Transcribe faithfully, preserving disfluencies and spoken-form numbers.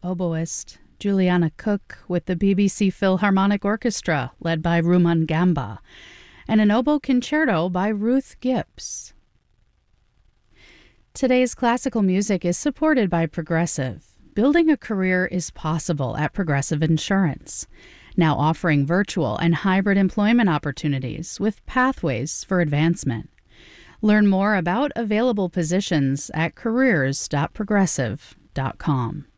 oboist Juliana Cook with the B B C Philharmonic Orchestra, led by Ruman Gamba, and an oboe concerto by Ruth Gibbs. Today's classical music is supported by Progressive. Building a career is possible at Progressive Insurance, now offering virtual and hybrid employment opportunities with pathways for advancement. Learn more about available positions at careers dot progressive dot com.